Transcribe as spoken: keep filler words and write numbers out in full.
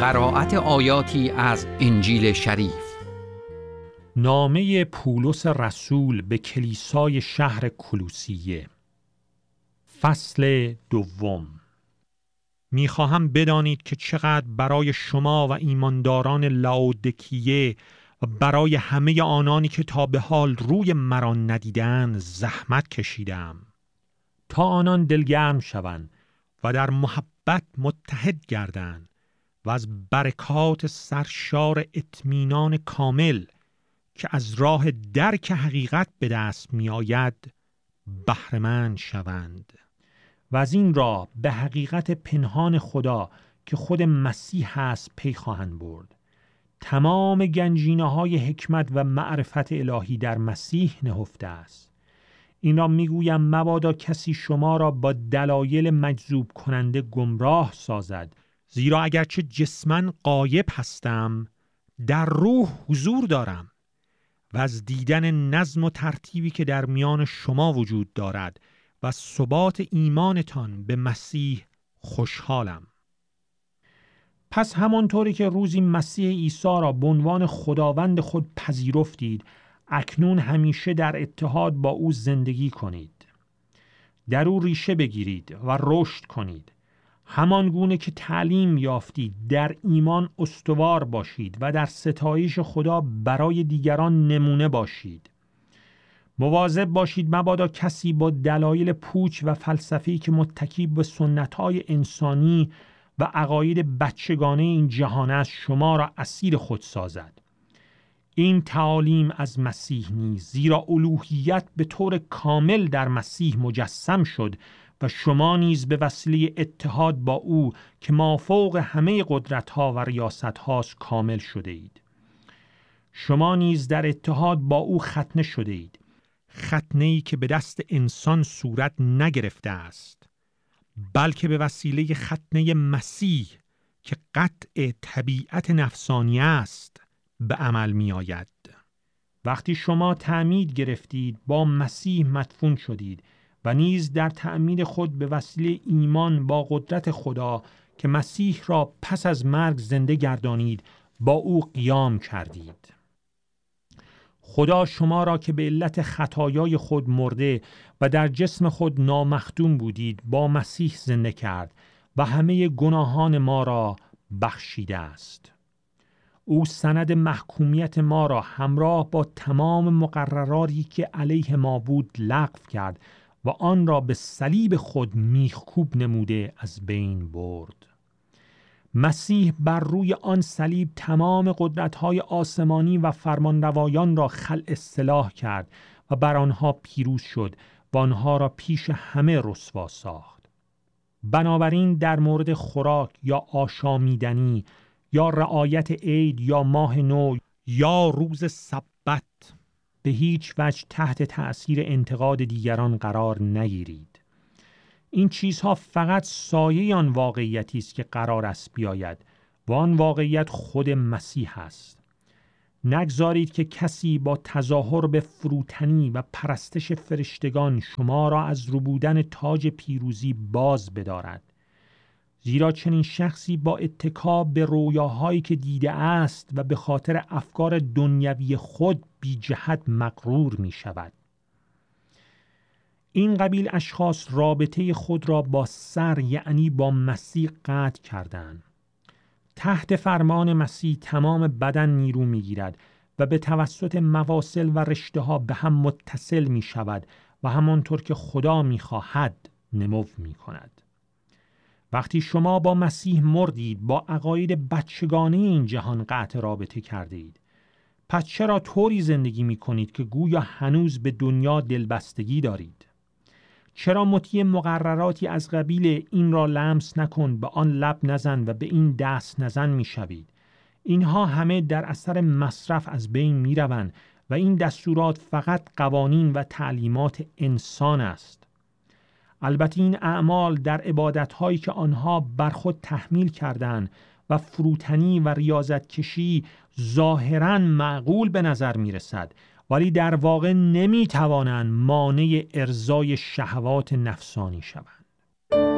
قرائت آیاتی از انجیل شریف. نامه پولس رسول به کلیسای شهر کلوسیه، فصل دوم. میخواهم بدانید که چقدر برای شما و ایمانداران لاودیکیه و برای همه آنانی که تا به حال روی مرا ندیدند زحمت کشیدم تا آنان دلگرم شوند و در محبت متحد گردند و از برکات سرشار اطمینان کامل که از راه درک حقیقت به دست می آید بهره مند شوند و از این راه به حقیقت پنهان خدا که خود مسیح است پی خواهند برد. تمام گنجینه های حکمت و معرفت الهی در مسیح نهفته است. این را می گویم مبادا کسی شما را با دلایل مجذوب کننده گمراه سازد، زیرا اگرچه جسماً غایب هستم در روح حضور دارم و از دیدن نظم و ترتیبی که در میان شما وجود دارد و ثبات ایمانتان به مسیح خوشحالم. پس همانطوری که روزی مسیح عیسی را به عنوان خداوند خود پذیرفتید، اکنون همیشه در اتحاد با او زندگی کنید. در او ریشه بگیرید و رشد کنید. همان گونه که تعلیم یافتید در ایمان استوار باشید و در ستایش خدا برای دیگران نمونه باشید. مواظب باشید مبادا کسی با دلایل پوچ و فلسفی که متکی به سنت‌های انسانی و عقاید بچگانه این جهان است شما را اسیر خود سازد. این تعالیم از مسیح نیست، زیرا الوهیت به طور کامل در مسیح مجسم شد و شما نیز به وسیله اتحاد با او که مافوق همه قدرت‌ها و ریاست‌هاست کامل شده اید. شما نیز در اتحاد با او ختنه شده اید، ختنه‌ای که به دست انسان صورت نگرفته است، بلکه به وسیله ختنه مسیح که قطع طبیعت نفسانی است به عمل می آید. وقتی شما تعمید گرفتید با مسیح مدفون شدید و نیز در تعمید خود به وسیله ایمان با قدرت خدا که مسیح را پس از مرگ زنده گردانید با او قیام کردید. خدا شما را که به علت خطایای خود مرده و در جسم خود نامخدوم بودید با مسیح زنده کرد و همه گناهان ما را بخشیده است. او سند محکومیت ما را همراه با تمام مقرراتی که علیه ما بود لغو کرد و آن را به صلیب خود میخکوب نموده از بین برد. مسیح بر روی آن صلیب تمام قدرت‌های آسمانی و فرمانروایان را خلع اصلاح کرد و بر آنها پیروز شد و آنها را پیش همه رسوا ساخت. بنابراین در مورد خوراک یا آشامیدنی یا رعایت عید یا ماه نو یا روز سبت به هیچ وجه تحت تأثیر انتقاد دیگران قرار نگیرید. این چیزها فقط سایه آن واقعیتی است که قرار است بیاید و آن واقعیت خود مسیح است. نگذارید که کسی با تظاهر به فروتنی و پرستش فرشتگان شما را از ربودن تاج پیروزی باز بدارد، زیرا چنین شخصی با اتکا به رویاهایی که دیده است و به خاطر افکار دنیوی خود بی جهت مغرور می شود. این قبیل اشخاص رابطه خود را با سر یعنی با مسیح قطع کردند. تحت فرمان مسیح تمام بدن نیرو می گیرد و به توسط مواصل و رشته ها به هم متصل می شود و همانطور که خدا می خواهد نمو می کند. وقتی شما با مسیح مردید با عقاید بچگانه این جهان قطع رابطه کرده اید. پس چرا طوری زندگی می کنید که گویا هنوز به دنیا دلبستگی دارید؟ چرا مطیع مقرراتی از قبیل این را لمس نکن، به آن لب نزن و به این دست نزن می شوید؟ اینها همه در اثر مصرف از بین می روند و این دستورات فقط قوانین و تعلیمات انسان است. البته این اعمال در عبادت‌هایی که آنها بر خود تحمیل کردند و فروتنی و ریاضت کشی ظاهراً معقول به نظر می رسد، ولی در واقع نمی توانند مانع ارضای شهوات نفسانی شوند.